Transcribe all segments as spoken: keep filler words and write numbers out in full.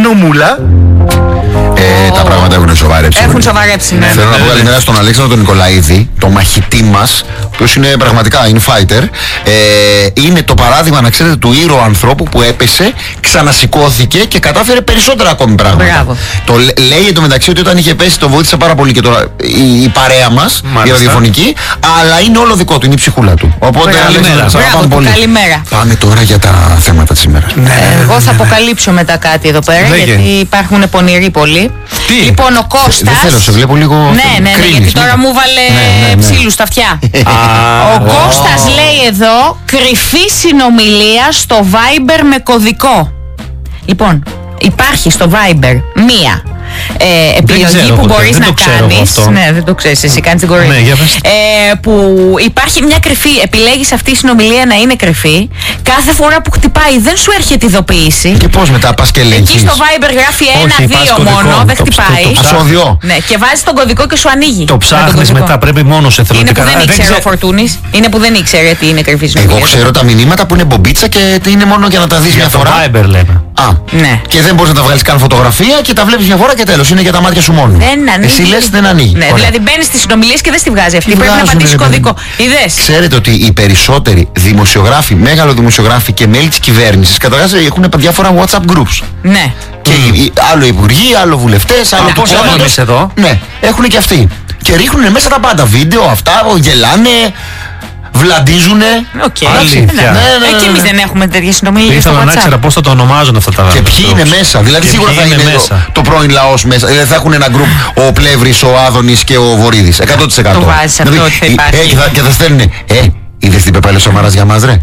γνωμούλα. Ε, τα πράγματα έχουν σοβαρέψει. Έχουν σοβαρέψει, ναι. Θέλω να πω καλημέρα στον Αλέξανδρο τον Νικολαίδη, το μαχητή μας, ο οποίος είναι πραγματικά infighter. Ε, είναι το παράδειγμα, να ξέρετε, του ήρωα ανθρώπου που έπεσε, ξανασηκώθηκε και κατάφερε περισσότερα ακόμη πράγματα. Μπράβο. Το λέει εντωμεταξύ ότι όταν είχε πέσει το βοήθησε πάρα πολύ και τώρα η, η παρέα μας, η ραδιοφωνική, αλλά είναι όλο δικό του, είναι η ψυχούλα του. Οπότε καλημέρα. Μπράβο, πολύ. Καλημέρα. Πάμε τώρα για τα θέματα της ημέρας. Ναι, εγώ θα αποκαλύψω μετά κάτι εδώ πέρα, Λέγε. γιατί υπάρχουν πονηροί πολλοί. Τι? Λοιπόν, ο Κώστας. Δεν θέλω, σε βλέπω λίγο. Ναι, ναι, ναι, γιατί τώρα μου βάλε ναι, ναι, ναι. ψήλους στα αυτιά. Ο Κώστας λέει εδώ κρυφή συνομιλία στο Viber με κωδικό. Λοιπόν, υπάρχει στο Viber μία Ε, επιλογή που μπορείς να κάνεις. Ναι, δεν το ξέρεις, εσύ κάνεις την κορυφή. Ναι, ε, που υπάρχει μια κρυφή, επιλέγεις αυτή η συνομιλία να είναι κρυφή. Κάθε φορά που χτυπάει δεν σου έρχεται ειδοποίηση. Και πώς μετά πας και ελέγχεις? Εκεί στο Viber γράφει ένα δύο μόνο, δεν χτυπάει. Ασώδιο. Ναι, και βάζεις τον κωδικό και σου ανοίγει. Το ψάχνεις μετά, πρέπει μόνος εθελοντικά. Είναι που δεν ήξερε ο Φορτούνης. Είναι που δεν ήξερε τι είναι κρυφή συνομιλία. Εγώ ξέρω τα μηνύματα που είναι μπομπίτσα και είναι μόνο για να τα δεις μια φορά. Viber λέμε. Α, ναι. Και δεν μπορείς να τα βγάλεις καν φωτογραφία και τα βλέπεις μια φορά και τέλος. Είναι για τα μάτια σου μόνο. Δεν ανοίγει. Εσύ λες δεν ανοίγει. Ναι, δηλαδή μπαίνεις στις συνομιλίες και δεν στη βγάζει αυτή. Πρέπει να πατήσεις κωδικό. Είδες. Ξέρετε ότι οι περισσότεροι δημοσιογράφοι, μέγαλο δημοσιογράφοι και μέλη της κυβέρνησης καταρχάς έχουν διάφορα WhatsApp groups. Ναι. Και mm. άλλο υπουργοί, άλλο βουλευτές, άλλο πώς εμείς εδώ. Ναι, έχουν και αυτοί. Και ρίχνουν μέσα τα πάντα. Βίντεο, αυτά, γελάνε. Βλαντίζουνε. Οκ. Και εμείς δεν έχουμε τέτοιες συνομιλίες. Ήθελα να ξέρω πώς θα το ονομάζουν αυτά τα. Και ποιοι είναι μέσα. Δηλαδή σίγουρα θα είναι το πρώην λαός μέσα. Δηλαδή θα έχουν ένα γκρουπ ο Πλεύρης, ο Άδωνης και ο Βορίδης. εκατό τοις εκατό. Το βάζεις αυτό ότι θα υπάρχει. Και θα στέλνουνε. Ε, είδες τι είπε πάλι ο Σαμαράς για μας ρε.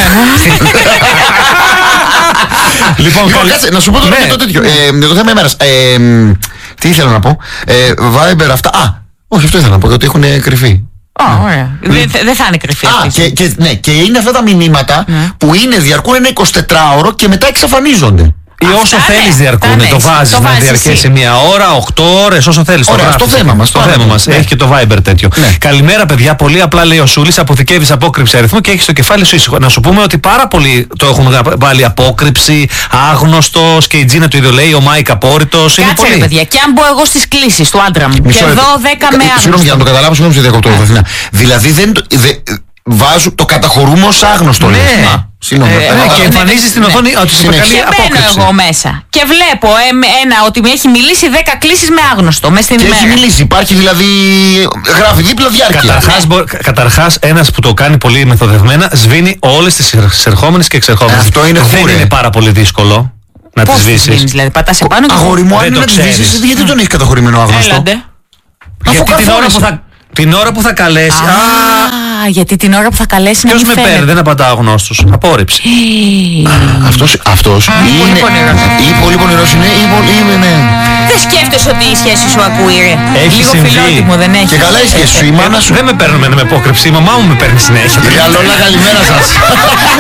Λοιπόν, να σου πω τώρα το τέτοιο. Το θέμα ημέρας. Τι ήθελα να πω. Viber αυτά. Α, όχι, αυτό ήθελα να πω. Ότι έχουν κρυφή. Oh, ωραία. Δεν δε θα είναι κρυφή αυτή. Και, και, ναι, και είναι αυτά τα μηνύματα mm. που είναι, διαρκούν ένα εικοσιτετράωρο και μετά εξαφανίζονται. Ή όσο ναι, θέλεις διαρκούνε, το βάζεις να διαρκέσει μία ώρα, οκτώ ώρες, όσο θέλεις. Ωραία, το θέμα μας. Το θέμα μας. Έχει και το Viber τέτοιο. Ναι. Καλημέρα παιδιά, πολύ απλά λέει ο Σούλης, αποθηκεύεις απόκρυψη αριθμό και έχεις το κεφάλι σου ήσυχο. Να σου πούμε ότι πάρα πολλοί το έχουν βάλει απόκρυψη, άγνωστος και η Τζίνα του ίδιο λέει, ο Μάικ απόρριτος. Είναι πολύ. Παιδιά, και αν μπω εγώ στις κλήσεις του άντρα μου και εδώ δέκα με άγνωστο. Συγγνώμη για να το καταλάβω, συγγνώμη σε διακοπτώ. Δηλαδή δεν βάζω, το καταχωρούμε ως άγνωστο. Συγγνώμη. Και εμφανίζει στην οθόνη ότι σου προκαλεί απόκρυψη. Και μπαίνω εγώ μέσα και βλέπω ένα ότι με έχει μιλήσει δέκα κλήσεις με άγνωστο μες στην ημέρα. Και έχει μιλήσει, υπάρχει δηλαδή, γράφει δίπλα διάρκεια. Καταρχάς ένας που το κάνει πολύ μεθοδευμένα σβήνει όλες τις εισερχόμενες και εξερχόμενες. Αυτό είναι δεν είναι πάρα πολύ δύσκολο να τις σβήσεις. Δηλαδή πατάς επάνω και αγόρι μου, αν είναι να τις σβήσεις, γιατί τον έχει καταχωρημένο άγνωστο? Γιατί την ώρα που θα... Την ώρα που θα καλέσει. Α, α, γιατί την ώρα που θα καλέσει να μην φαίνεται. Ποιος με παίρνει, δεν απαντάω γνώστος. Απόρριψη. Αυτός, αυτός είναι. Ή πολύ πονηρός είναι, ή πολύ είναι, ναι. Δεν σκέφτεσαι ότι η σχέση σου ακούει, ρε. Έχει λίγο συμβεί. φιλότιμο, δεν έχει. Και καλά η σχέση σου, η μάνα σου. Δεν με παίρνουν με απόκρυψη, η μαμά μου με παίρνει συνέχεια. Καλημέρα σας.